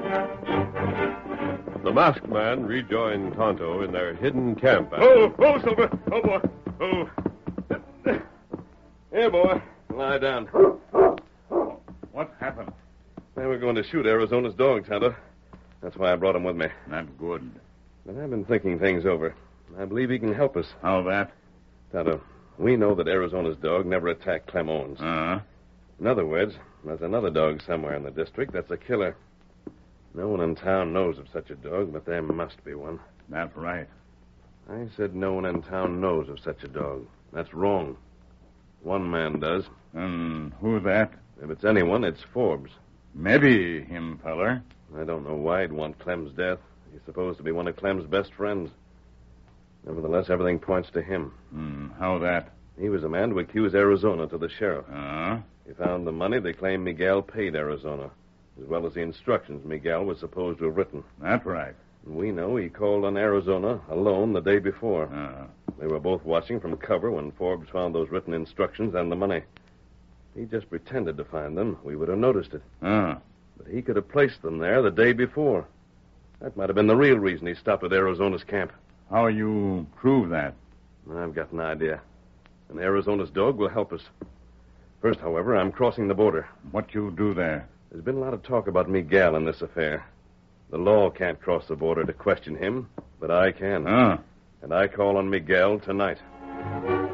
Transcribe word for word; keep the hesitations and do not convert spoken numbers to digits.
The masked man rejoined Tonto in their hidden camp. Oh, oh, Silver. Oh, boy. Oh. Here, boy. Lie down. What happened? They were going to shoot Arizona's dog, Tonto. That's why I brought him with me. Not good. But I've been thinking things over. I believe he can help us. How that? Tonto, we know that Arizona's dog never attacked Clem Owens. Uh-huh. In other words, there's another dog somewhere in the district that's a killer. No one in town knows of such a dog, but there must be one. That's right. I said no one in town knows of such a dog. That's wrong. One man does. And who that? If it's anyone, it's Forbes. Maybe him, feller. I don't know why he'd want Clem's death. He's supposed to be one of Clem's best friends. Nevertheless, everything points to him. Hmm, how that? He was the man to accuse Arizona to the sheriff. Uh-huh. He found the money they claimed Miguel paid Arizona, as well as the instructions Miguel was supposed to have written. That's right. And we know he called on Arizona alone the day before. Uh-huh. They were both watching from cover when Forbes found those written instructions and the money. He just pretended to find them. We would have noticed it. Uh-huh. But he could have placed them there the day before. That might have been the real reason he stopped at Arizona's camp. How you prove that? I've got an idea. And Arizona's dog will help us. First, however, I'm crossing the border. What you do there? There's been a lot of talk about Miguel in this affair. The law can't cross the border to question him, but I can. Huh? And I call on Miguel tonight.